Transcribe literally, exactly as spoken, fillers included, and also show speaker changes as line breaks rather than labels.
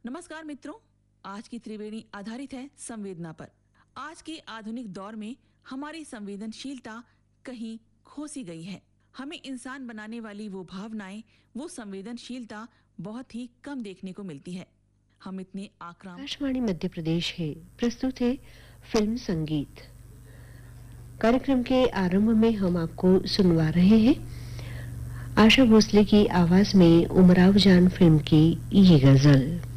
नमस्कार मित्रों, आज की त्रिवेणी आधारित है संवेदना पर। आज के आधुनिक दौर में हमारी संवेदनशीलता कहीं खो सी गई है। हमें इंसान बनाने वाली वो भावनाएं, वो संवेदनशीलता बहुत ही कम देखने को मिलती है। हम इतने आक्रामक।
आकाशवाणी मध्य प्रदेश है, प्रस्तुत है फिल्म संगीत। कार्यक्रम के आरंभ में हम आपको सुनवा रहे हैं आशा भोसले की आवाज में उमराव जान फिल्म की ये गजल।